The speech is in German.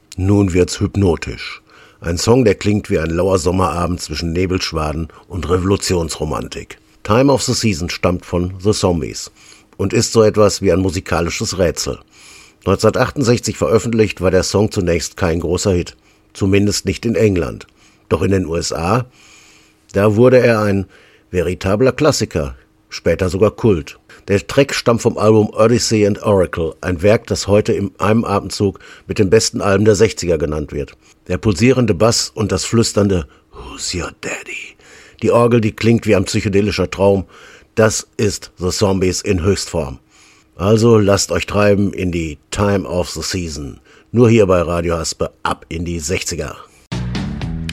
Nun wird's hypnotisch. Ein Song, der klingt wie ein lauer Sommerabend zwischen Nebelschwaden und Revolutionsromantik. Time of the Season stammt von The Zombies und ist so etwas wie ein musikalisches Rätsel. 1968 veröffentlicht, war der Song zunächst kein großer Hit, zumindest nicht in England. Doch in den USA, da wurde er ein veritabler Klassiker, später sogar Kult. Der Track stammt vom Album Odyssey and Oracle, ein Werk, das heute in einem Atemzug mit den besten Alben der 60er genannt wird. Der pulsierende Bass und das flüsternde Who's Your Daddy? Die Orgel, die klingt wie ein psychedelischer Traum, das ist The Zombies in Höchstform. Also lasst euch treiben in die Time of the Season. Nur hier bei Radio Haspe ab in die 60er.